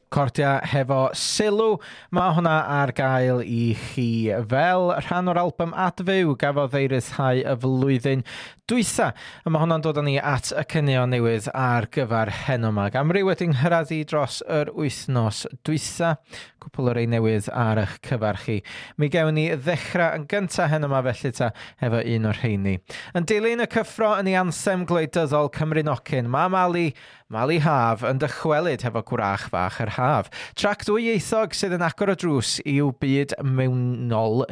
Cordia hefo sylw. Mae hwnna ar gael i chi fel rhan o'r album Adfyw gafodd ei ryddhau y flwyddyn dwytha. Mae hwnna'n dod â ni at y cynnion newydd ar gyfer heno yma. Gamri wedi'n hyrraddu dros yr wythnos dwytha. Cwpl o rei newydd ar eich cyfar chi. Mi gewn ni ddechrau yn gyntaf heno yma felly ta hefo un o'r rheini. Yn dilyn y cyffro yn ei ansem gwleidyddol Cymru Nocyn, mae Mali Haf yn dychwelyd hefo gwrach fach yr haf. Trac dwyieithog sydd yn agor o drws i'w byd mewnol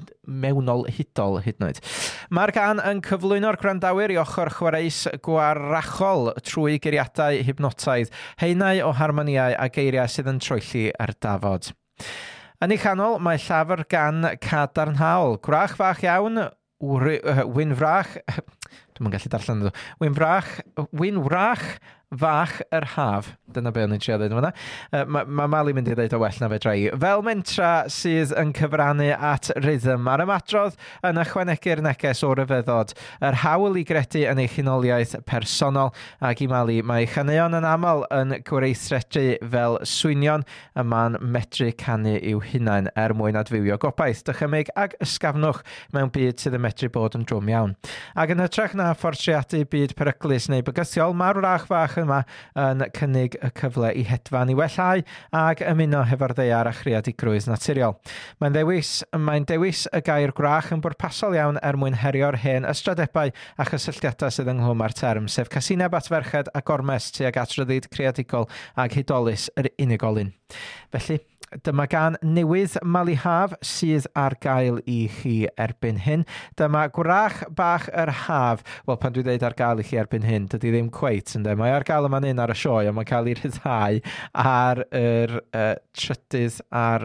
hydol hyd yn oed. Mae'r gan yn cyflwyno'r gwrandawyr i ochr chwaraeus gwarachol trwy geiriadau hypnotaidd, haenau o harmoniau a geiriau sydd yn troelli ar dafod. Yn ei chanol, mae llafur gan cadarnhaol. Gwrach fach iawn, wynfrach... Dwi'n gallu darllen nhw. Wynwrach fach yr haf. Dyna be o'n i'n trio dweud yma. Mae Mali mynd i ddeud o well na fe drai. Fel mentra sydd yn cyfrannu at rhythm ar ymadrodd yn ychwanegu'r neges o ryfeddod. Yr hawl i gredu yn ei chynoliaeth personol ac i Mali mae chaneuon yn aml yn gweithredu fel swinion y ma'n medru canu i'w hunain mwyn adfywio gobaith, dychymyg ag ysgafnwch mewn byd sydd yn medru bod yn drwm iawn. Ac yn hytrach na ffortiadu byd peryglus neu bygyddiol, mae'r wrach fach yma yn cynnig y cyfle i hedfan i wellhau ag ymuno hefo'r ddeiar a chreadigrwydd naturiol. Mae'n dewis y gair gwrach yn bwrpasol iawn mwyn herio'r hen ystradebau a chysylltiadau sydd ynghlwm â'r term, sef casineb at ferched a gormes tuag at ryddid creadigol ag hudolus yr unigolyn. Felly, dyma gan newydd Mali Haf sydd ar gael i chi erbyn hyn. Dyma gwrach bach yr haf. Wel, pan dwi'n dweud ar gael i chi erbyn hyn, dydy ddim cweit, ynddo. Mae ar gael yma'n un ar y sioe, ond mae'n cael ei ryddhau ar yr trydydd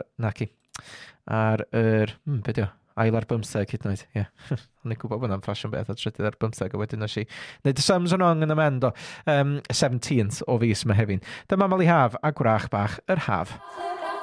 be dio? Ail ar 15 hyd yn oed, ie. Ond i'n gwybod bod yna'n ffasiwn beth o trydydd ar 15 a wedyn o si. Neu dy sums yn ong yn y mendo. 17th o fis Mehefin. Dyma Mali Haf a gwrach bach yr haf.